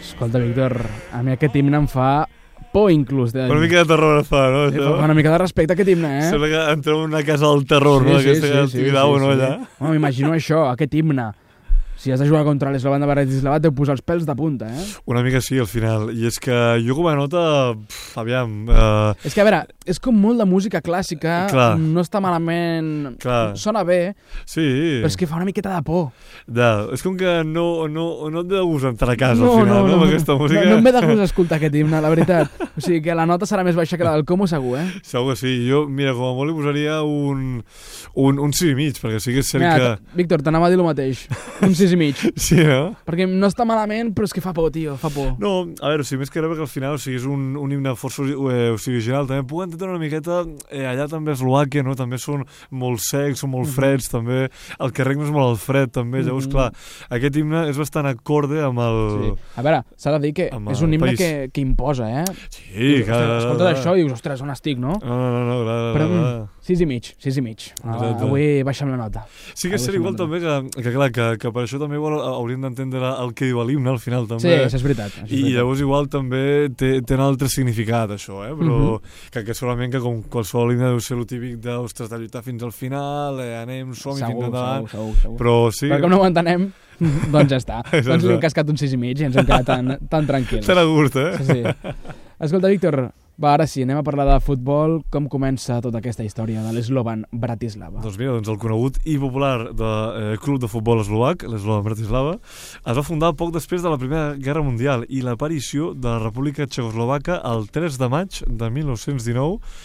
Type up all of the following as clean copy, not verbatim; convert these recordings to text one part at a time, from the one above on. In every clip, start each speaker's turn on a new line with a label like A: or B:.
A: Escolta, Víctor, a mi aquest himne em fa por inclús.
B: Una mica de terror fa, no?
A: Una mica de respecte a aquest himne, eh?
B: Sembla que entrem en una casa del terror, no? Aquesta activitat, no, allà?
A: Home, m'imagino això, aquest himne. Si has de jugar contra l'Eslovan de Bratislava, t'heu posat els pèls de punta, eh?
B: Una mica sí, al final. I és que jo com a nota, aviam...
A: És que, a veure, és com molt de música clàssica,
B: clar.
A: No està malament...
B: Clar.
A: Sona bé,
B: sí.
A: Però és que fa una miqueta de por.
B: És com que no et deu gust entrar a casa, al final, no? Amb aquesta música.
A: No em ve de gust escoltar aquest himne, la veritat. O sigui que la nota serà més baixa que la del Como, segur, eh?
B: Segur que sí. Jo, mira, com a molt li posaria un 6,5, perquè sí que és cert
A: mira,
B: que...
A: Víctor, t'anava a dir el mateix. Un 6,5.
B: Sí, no?
A: Perquè no està malament, però és que fa por, tio, fa por.
B: No, a veure, més que res perquè al final és un himne força original. També puc entendre una miqueta, allà també a Eslovàquia, no? També són molt secs, són molt freds, també. El que regna és molt el fred, també. Llavors, clar, aquest himne és bastant acorde amb el...
A: Sí. A veure, s'ha de dir que és un himne que imposa, eh?
B: Sí, clar.
A: Escoltes això i dius, ostres, on estic, no?
B: No, clar.
A: Però 6,5. Avui baixem la nota.
B: Sí que és cert igual també que clar, que per això també igual hauríem d'entendre el que diu l'himne al final també.
A: Sí, això és veritat.
B: I llavors igual també té un altre significat això, però que segurament que com qualsevol himne deu ser el típic d'ostres, de lluitar fins al final, anem, som-hi, fins endavant.
A: Segur.
B: Però sí.
A: Però com no ho entenem, doncs ja està. Doncs li hem cascat un 6,5 i ens hem quedat tan tranquils.
B: Tan a gust, eh?
A: Sí. Escolta, Víctor, va, ara sí, anem a parlar de futbol. Com comença tota aquesta història de l'Slovan Bratislava?
B: Doncs mira, el conegut i popular club de futbol eslovac, l'Slovan Bratislava, es va fundar poc després de la Primera Guerra Mundial i l'aparició de la República Txecoslovaca el 3 de maig de 1919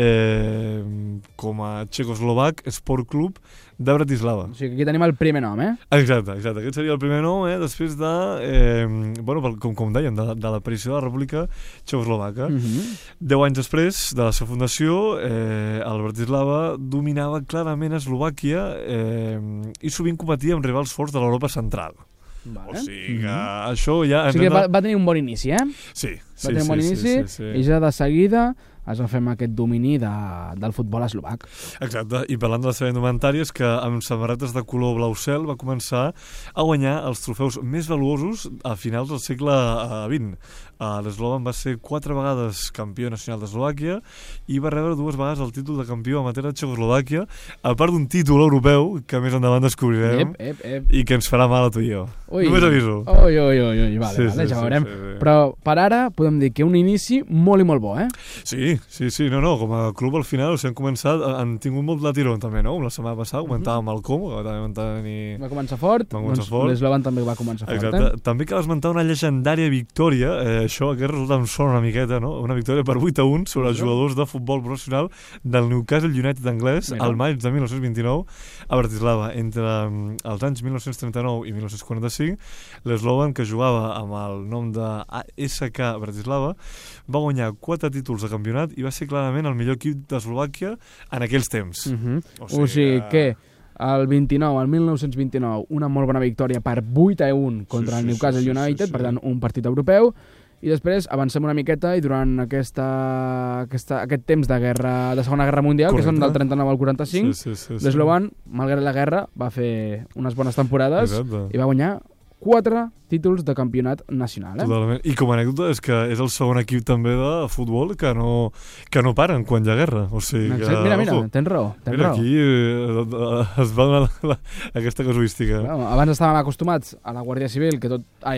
B: com a Txecoslovac Sport Club de Bratislava.
A: O sigui, aquí tenim el primer nom, eh?
B: Exacte. Aquest seria el primer nom, després de, com dèiem, de l'aparició de la República Txecoslovaca. 10 anys després de la seva fundació, el Bratislava dominava clarament Eslovàquia i sovint competia amb rivals forts de l'Europa central.
A: Vale.
B: O sigui que això ja...
A: O sigui que va tenir un bon inici, eh?
B: Sí.
A: Va tenir un bon inici i ja de seguida es va fer amb aquest domini del futbol eslovac.
B: Exacte, i parlant de la seva indumentària és que amb samarretes de color blau cel va començar a guanyar els trofeus més valuosos a finals del segle XX. L'Slovan va ser 4 vegades campió nacional d'Eslovàquia i va rebre 2 vegades el títol de campió amateur de Txecoslovàquia, a part d'un títol europeu que més endavant descobrirem i que ens farà mal a tu i jo. Només aviso.
A: Vale, ja veurem. Però per ara podem dir que un inici molt i molt bo, eh?
B: Sí, no, com a club al final han començat, han tingut molt de tiró també, no? La setmana passada comentàvem el Como, que també van tenir...
A: Va començar fort, l'Slovan també va començar fort.
B: Exacte, també cal esmentar una llegendària victòria, aquest resultat em sona una miqueta, no? Una victòria per 8-1 sobre els jugadors de futbol professional del Newcastle United anglès al maig de 1929 a Bratislava. Entre els anys 1939 i 1945, l'Slovan, que jugava amb el nom de ASK Bratislava, va guanyar 4 títols de campionat i va ser clarament el millor equip d'Eslovàquia en aquells temps.
A: O sigui que el 1929, una molt bona victòria per 8-1 contra el Newcastle United, per tant, un partit europeu, i després avancem una miqueta i durant aquest temps de Segona Guerra Mundial, que són del 39 al 45, l'Slovan, malgrat la guerra, va fer unes bones temporades i va guanyar 4 títols de campionat nacional.
B: Totalment. I com a anècdota és que és el segon equip també de futbol que no paren quan hi ha guerra. O sigui que,
A: mira, tens raó.
B: Aquí es va donar aquesta casuística.
A: Abans estàvem acostumats a la Guàrdia Civil, a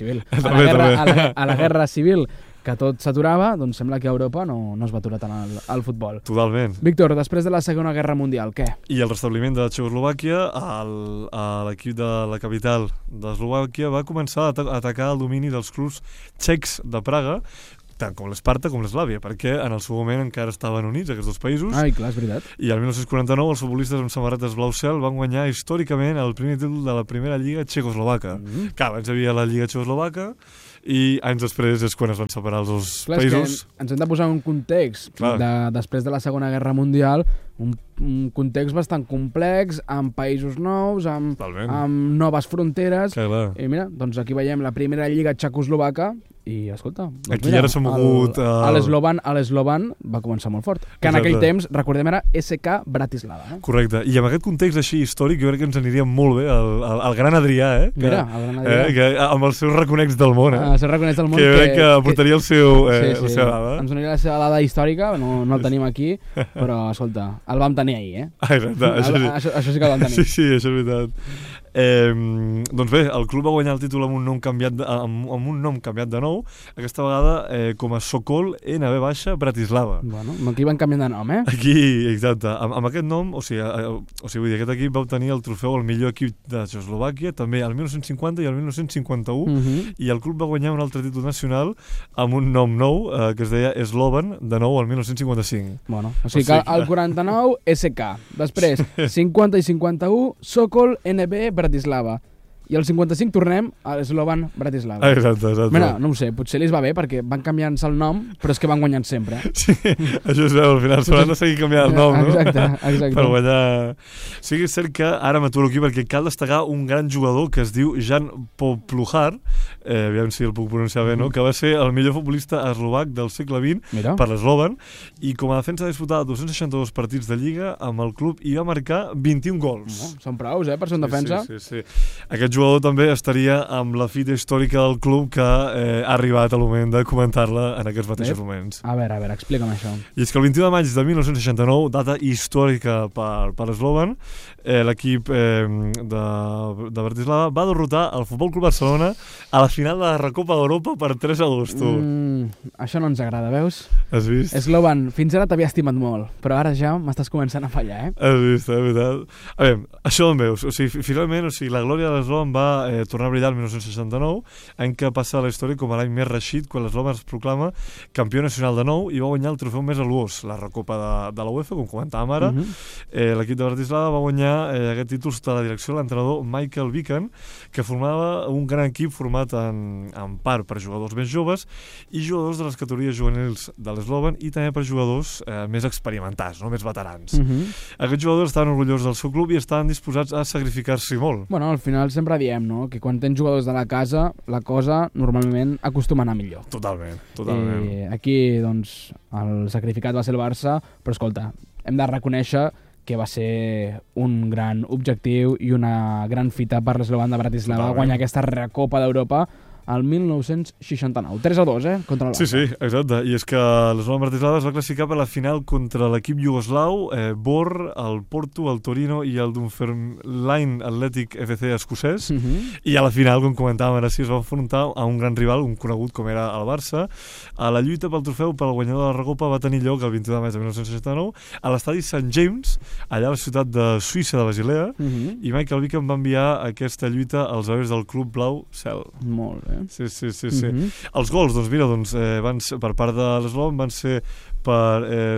A: la guerra civil, que tot s'aturava, doncs sembla que a Europa no es va aturar tant el futbol.
B: Totalment.
A: Víctor, després de la Segona Guerra Mundial, què?
B: I el restabliment de Txecoslovàquia, l'equip de la capital d'Eslovàquia va començar a atacar el domini dels clubs txecs de Praga, tant com l'Esparta com l'Eslàvia, perquè en el seu moment encara estaven units aquests dos països.
A: Ai, clar, és veritat.
B: I al 1949 els futbolistes amb samarretes blau cel van guanyar històricament el primer títol de la primera lliga txecoslovaca. Clar, abans hi havia la lliga txecoslovaca i anys després és quan es van separar els dos països.
A: Ens hem de posar un context després de la Segona Guerra Mundial, un context bastant complex, amb països nous, amb noves fronteres. I mira, doncs aquí veiem la primera lliga txecoslovaca I, escolta, doncs
B: aquí ara s'ha mogut...
A: L'Slovan va començar molt fort. Que en aquell temps, recordem, era SK Bratislava.
B: Correcte. I amb aquest context així històric, jo crec que ens aniria molt bé el gran Adrià,
A: Mira, el gran Adrià.
B: Que amb els seus reconeix del món,
A: Els seus reconeix del món.
B: Que crec que portaria la seva dada.
A: Ens donaria la seva dada històrica, no el tenim aquí, però, escolta, el vam tenir ahir,
B: Exacte.
A: Això sí que el vam tenir.
B: Sí, això és veritat. Doncs bé, el club va guanyar el títol amb un nom canviat de nou, aquesta vegada com a Sokol NB Bratislava.
A: Bueno, aquí van canviant de nom,
B: Aquí, exacte. Amb aquest nom, o sigui, vull dir, aquest equip va obtenir el trofeu al millor equip de Txecoslovàquia, també el 1950 i el 1951, i el club va guanyar un altre títol nacional amb un nom nou, que es deia Slovan, de nou el 1955.
A: Bueno, o sigui que el 49, SK. Després, 50 i 51, Sokol NB Bratislava. I al 55 tornem a l'Slovan Bratislava.
B: Exacte.
A: Mira, no ho sé, potser li va bé perquè van canviant-se el nom, però és que van guanyant sempre.
B: Sí, això es veu, al final s'hauran de seguir canviant el nom, no?
A: Exacte.
B: Per guanyar... Sí que és cert que ara m'aturo aquí perquè cal destacar un gran jugador que es diu Jan Popluhar, aviam si el puc pronunciar bé, no? Que va ser el millor futbolista eslovac del segle XX per l'Slovan, i com a defensa ha disputat 262 partits de Lliga amb el club i va marcar 21 gols.
A: Són prous, per ser un defensa.
B: Sí. Aquest jugador també estaria amb la fita històrica del club que ha arribat al moment de comentar-la en aquests mateixos moments.
A: A veure, explica'm això.
B: I és que el 21 de maig de 1969, data històrica per l'Slovan, l'equip de Bratislava va derrotar el Futbol Club Barcelona a la final de la Recopa d'Europa per 3-2, tu.
A: Això no ens agrada, veus?
B: Has vist?
A: Slovan, fins ara t'havia estimat molt, però ara ja m'estàs començant a fallar,
B: Has vist, veritat. A veure, això d'on veus? O sigui, finalment, la glòria de l'Slovan va tornar a brillar el 1969, en què passa la història com a l'any més reeixit, quan l'Slovan es proclama campió nacional de nou i va guanyar el trofeu més valuós, la Recopa de la UEFA, com comentàvem ara. L'equip de Bratislava va guanyar aquest títol sota la direcció de l'entrenador Michael Vican, que formava un gran equip format en part per jugadors més joves i jugadors de les categories juvenils de l'Slovan i també per jugadors més experimentats, més veterans. Aquests jugadors estaven orgullosos del seu club i estaven disposats a sacrificar-s'hi molt.
A: Bueno, al final sempre diem, que quan tens jugadors de la casa, la cosa normalment acostuma a anar millor.
B: Totalment.
A: Aquí, doncs, el sacrificat va ser el Barça, però escolta, hem de reconèixer que va ser un gran objectiu i una gran fita per l'Slovan de Bratislava guanyar aquesta Recopa d'Europa al 1969. 3-2, contra el Barça.
B: Sí, exacte. I és que l'Slovan Bratislava es va classificar per la final contra l'equip iugoslau, Bor, el Porto, el Torino i el Dunfermline Athletic FC escocès. I a la final, com comentàvem ara, es va enfrontar a un gran rival, un conegut com era el Barça. A la lluita pel trofeu pel guanyador de la Recopa va tenir lloc el 21 de maig de 1969 a l'estadi St. James, allà a la ciutat de Suïssa de Basilea, i Michael Vican va enviar aquesta lluita als herois del Club Blau Cel.
A: Molt bé.
B: Sí. Els gols, van ser, per part de l'Slovan, van ser per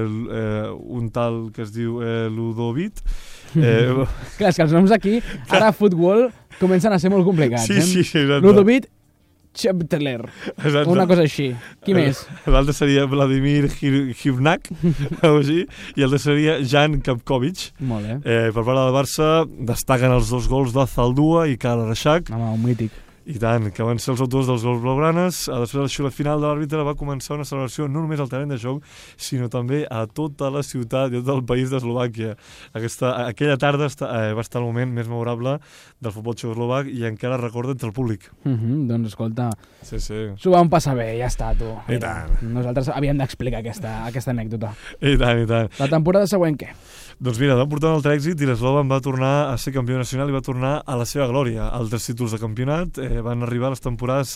B: un tal que es diu Ludovic.
A: Clar, és que els noms aquí, ara a futbol, comencen a ser molt complicats.
B: Sí, exacte.
A: Ludovic Chepteler, una cosa així. Qui més?
B: L'altre seria Vladimir Hivnak, i el seria Jan Kapkovic.
A: Molt bé.
B: Per part del Barça destaquen els 2 gols de Zaldua i Karl Rešak.
A: Home, un mític.
B: I tant, que van ser els autors dels gols blaugranes. Després de la xiula final de l'àrbitre va començar una celebració no només al terreny de joc, sinó també a tota la ciutat i a tot el país d'Eslovàquia. Aquella tarda va estar el moment més memorable del futbol txecoslovac i encara recorda entre el públic.
A: Doncs escolta,
B: s'ho
A: vam passar bé, ja està, tu.
B: I tant.
A: Nosaltres havíem d'explicar aquesta anècdota.
B: I tant.
A: La temporada següent què?
B: Doncs mira, van portar un altre èxit i l'Slovan va tornar a ser campió nacional i va tornar a la seva glòria. Altres títols de campionat van arribar a les temporades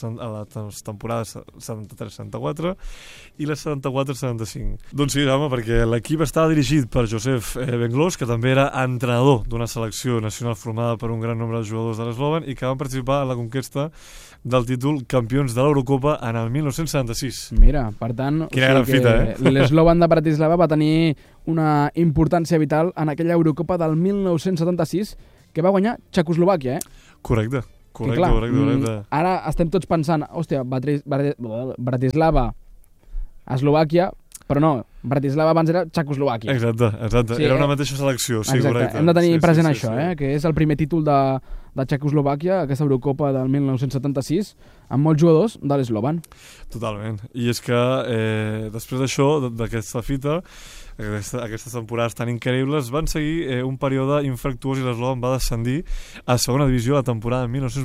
B: 73-74 i les 74-75. Doncs sí, home, perquè l'equip estava dirigit per Josef Benglos, que també era entrenador d'una selecció nacional formada per un gran nombre de jugadors de l'Slovan i que van participar en la conquesta del títol campions de l'Eurocopa en el 1976.
A: Mira, per tant,
B: quina gran fita,
A: l'Slovan de Bratislava va tenir una importància vital en aquella Eurocopa del 1976 que va guanyar Txecoslovàquia,
B: Correcte.
A: Ara estem tots pensant, hòstia, Bratislava, Eslovàquia, però no, Bratislava abans era Txecoslovàquia.
B: Exacte.
A: Sí,
B: era una mateixa selecció, sí,
A: exacte.
B: correcte.
A: Hem de tenir present això, que és el primer títol de Txecoslovàquia, aquesta Eurocopa del 1976, amb molts jugadors de l'Slovan.
B: Totalment. I és que després d'això, d'aquesta fita, aquestes temporades tan increïbles, van seguir un període infructuós i l'Slovan va descendir a segona divisió la temporada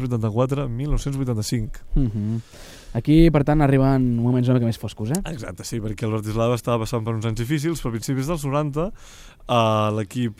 B: 1984-1985.
A: Aquí, per tant, arriben moments una mica més foscos,
B: Exacte, sí, perquè el Bratislava estava passant per uns anys difícils, però a principis dels 90 l'equip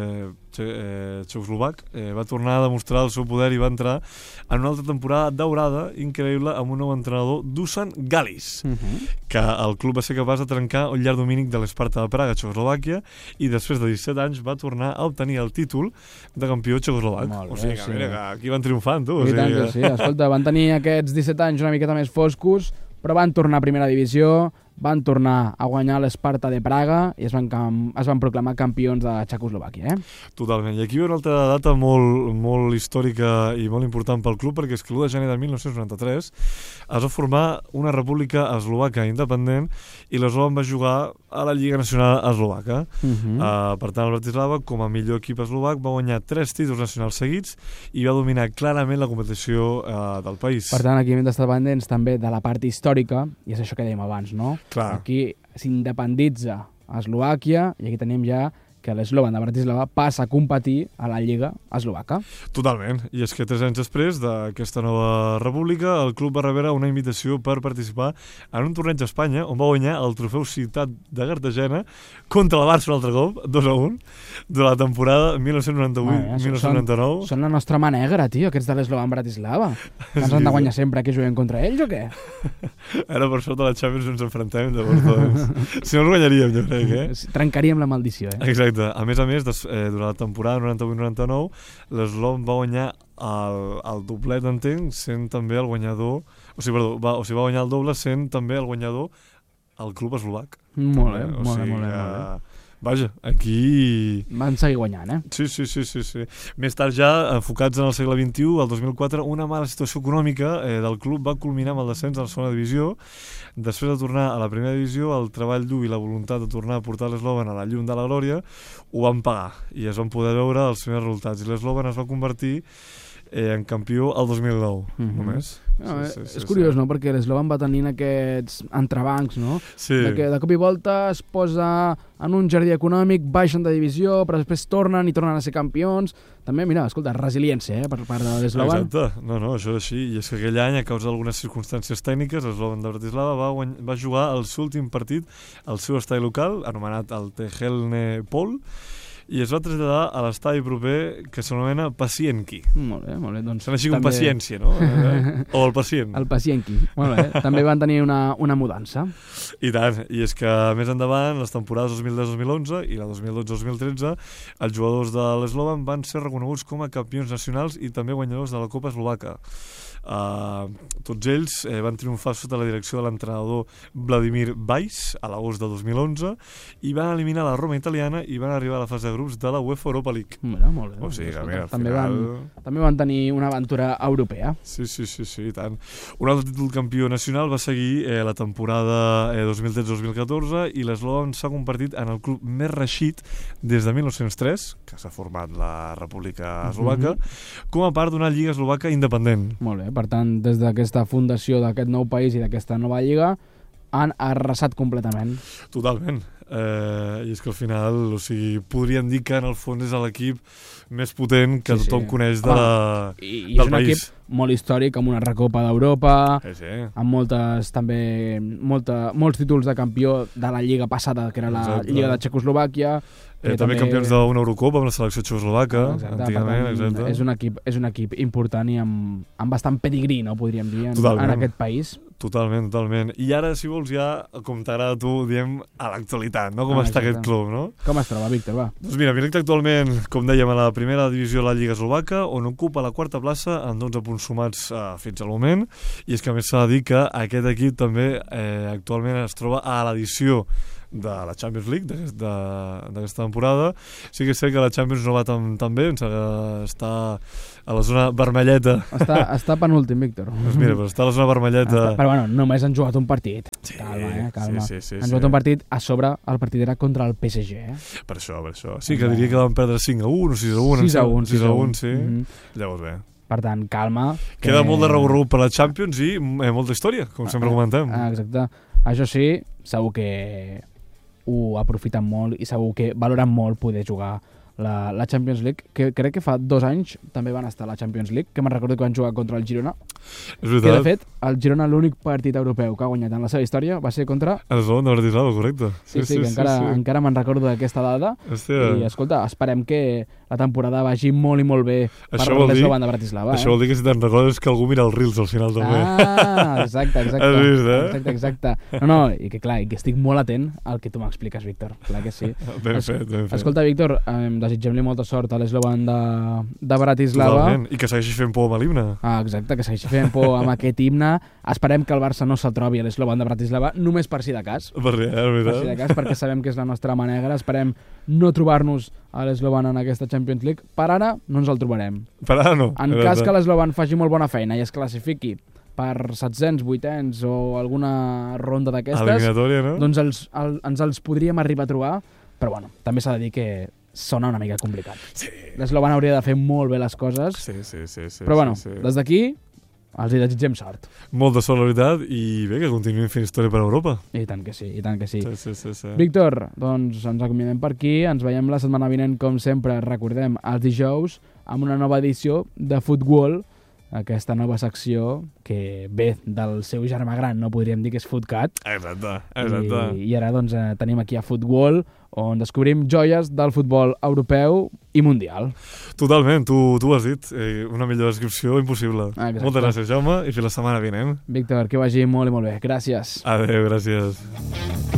B: txecoslovac va tornar a demostrar el seu poder i va entrar en una altra temporada daurada, increïble, amb un nou entrenador, Dusan Galis, que el club va ser capaç de trencar el llarg domínic de l'Esparta de Praga, Txecoslovàquia, i després de 17 anys va tornar a obtenir el títol de campió txecoslovac. O sigui que, mira, que aquí van triomfant, tu.
A: I tant que sí, escolta, van tenir aquests 17 anys una miqueta més foscos, però van tornar a primera divisió, van tornar a guanyar l'Esparta de Praga i es van proclamar campions de Txecoslovàquia.
B: Totalment. I aquí hi ha una altra data molt històrica i molt important pel club, perquè és que l'1 de gener de 1993 es va formar una república eslovaca independent i l'Slovan va jugar a la Lliga Nacional Eslovaca. Per tant, el Bratislava, com a millor equip eslovac, va guanyar 3 títols nacionals seguits i va dominar clarament la competició del país.
A: Per tant, aquí hem d'estar pendents també de la part històrica, i és això que dèiem abans, no?
B: Clar.
A: Aquí s'independitza Eslovàquia i aquí tenim ja que l'Slovan de Bratislava passa a competir a la Lliga Eslovaca.
B: Totalment. I és que 3 anys després d'aquesta nova república, el club va rebre una invitació per participar en un torneig a Espanya, on va guanyar el trofeu Ciutat de Cartagena contra el Barça un altre cop, 2-1, durant la temporada 1998-1999.
A: Són la nostra mà negra, tio, aquests de l'Slovan Bratislava. Ens han de guanyar sempre que juguem contra ells o què?
B: Ara, per sort, a la Champions ens enfrontem, llavors, doncs. Si no els guanyaríem, jo crec,
A: Trencaríem la maldició,
B: Exacte. A més, durant la temporada 98-99, l'Slovan va guanyar el doblet, entenc, sent també el guanyador... va guanyar el doble sent també el guanyador al club eslovac.
A: Molt bé.
B: Vaja, aquí...
A: Van seguir guanyant,
B: Sí. Més tard ja, enfocats en el segle XXI, el 2004, una mala situació econòmica del club va culminar amb el descens a la segona divisió. Després de tornar a la primera divisió, el treball dur i la voluntat de tornar a portar l'Slovan a la llum de la glòria ho van pagar i es van poder veure els primers resultats. I l'Slovan es va convertir en campió el 2009, només.
A: És curiós, no?, perquè l'Slovan va tenint aquests entrebancs, no?
B: Sí.
A: Que de cop i volta es posa en un jardí econòmic, baixen de divisió, però després tornen a ser campions. També, mira, escolta, resiliència, per part de l'Slovan.
B: Exacte, no, això és així. I és que aquell any, a causa d'algunes circumstàncies tècniques, l'Slovan de Bratislava va jugar el seu últim partit al seu estadi local, anomenat el Tehelne Pol, i es va traslladar a l'estadi proper que s'anomena Pasienki.
A: Molt bé. Doncs
B: sona així com paciència, no? O el pacient.
A: El Pasienki. Molt bé. També van tenir una mudança.
B: I tant. I és que més endavant, les temporades 2010-2011 i la 2012-2013, els jugadors de l'Slovan van ser reconeguts com a campions nacionals i també guanyadors de la Copa Eslovaca. Tots ells van triomfar sota la direcció de l'entrenador Vladimir Weiss a l'agost de 2011 i van eliminar la Roma italiana i van arribar a la fase de grups de la UEFA Europa League.
A: Molt bé.
B: O sigui que, mira, al
A: també van tenir una aventura europea.
B: Sí, i tant. Un altre títol campió nacional va seguir la temporada 2013-2014 i l'Slovan s'ha convertit en el club més reeixit des de 1903, que s'ha format la República Eslovaca, com a part d'una lliga eslovaca independent.
A: Molt bé. Per tant, des d'aquesta fundació d'aquest nou país i d'aquesta nova lliga han arrasat completament.
B: Totalment. I és que al final, podríem dir que en el fons és l'equip més potent que tothom coneix del país.
A: I és un equip molt històric, amb una recopa d'Europa, amb molts títols de campió de la lliga passada, que era la Lliga de Txecoslovàquia.
B: També campions d'una Eurocopa amb la selecció txecoslovaca, antigament.
A: És un equip important i amb bastant pedigrí, no, podríem dir, en aquest país.
B: Totalment. I ara, si vols, ja, com t'agrada a tu, diem a l'actualitat, no? Com està aquest club, no?
A: Com es troba, Víctor, va?
B: Doncs mira, Vilecta actualment, com dèiem, a la primera divisió de la Lliga Eslovaca, on ocupa la quarta plaça amb 12 punts sumats fins al moment, i és que a més s'ha de dir que aquest equip també actualment es troba a l'edició de la Champions League d'aquesta temporada. Sí que sé que la Champions no va tan bé, està a la zona vermelleta.
A: Està penúltim, Víctor.
B: Doncs mira, però està a la zona vermelleta.
A: Però bueno, només han jugat un partit.
B: Sí,
A: calma.
B: Sí,
A: Han jugat un partit, a sobre el partit era contra el PSG.
B: Per això. Sí, que diria que van perdre 5-1 o 6-1. 6-1, sí. Llavors bé.
A: Per tant, calma.
B: Queda molt de recorregut per la Champions i molta història, com sempre comentem.
A: Exacte. Això sí, segur que ho aprofiten molt i segur que valoren molt poder jugar la Champions League, que crec que fa 2 anys també van estar a la Champions League, que me'n recordo que van jugar contra el Girona.
B: És veritat.
A: Que de fet, el Girona, l'únic partit europeu que ha guanyat en la seva història va ser contra...
B: El Slovan de Bratislava, correcte.
A: Sí, que encara me'n recordo d'aquesta dada.
B: Hòstia.
A: I escolta, esperem que la temporada vagi molt i molt bé per l'Slovan de Bratislava.
B: Això vol dir que si te'n recordes que algú mira els Reels al final també.
A: Exacte.
B: Has vist,
A: Exacte. No, i que clar, i que estic molt atent al que tu m'expliques, Víctor. Clar que sí.
B: Ben fet.
A: Escolta, Víctor, desitgem-li molta sort a l'Slovan de Bratislava.
B: Totalment, i que segueixi fent por amb l'himne.
A: Exacte, que segueixi fent por amb aquest himne. Esperem que el Barça no se'l trobi a l'Slovan de Bratislava, només per si de cas.
B: Per si
A: de cas, perquè sabem que és la nostra mà negra. Esperem no trobar-nos a l'Slovan en aquesta Champions League. Per ara no ens el trobarem.
B: Per ara no.
A: En cas que l'Slovan faci molt bona feina i es classifiqui per 700, 800 o alguna ronda d'aquestes,
B: no?
A: doncs ens els podríem arribar a trobar, però bueno, també s'ha de dir que sona una mica complicat.
B: Sí.
A: L'Slovan hauria de fer molt bé les coses.
B: Sí.
A: Però bueno, des d'aquí els hi desitgem sort.
B: Molta sort, la veritat, i bé, que continuïn fent història per Europa.
A: I tant que sí.
B: Sí.
A: Víctor, doncs ens acomiadem per aquí, ens veiem la setmana vinent, com sempre, recordem, els dijous, amb una nova edició de Futbol, aquesta nova secció que ve del seu germà gran, no podríem dir que és Futcat.
B: Exacte.
A: I ara doncs tenim aquí a Futbol, on descobrim joies del futbol europeu i mundial.
B: Totalment, tu has dit, una millor descripció impossible.
A: Exacte.
B: Moltes gràcies, Jaume, i fins la setmana vinent.
A: Víctor, que vagi molt i molt bé. Gràcies.
B: Adéu, gràcies.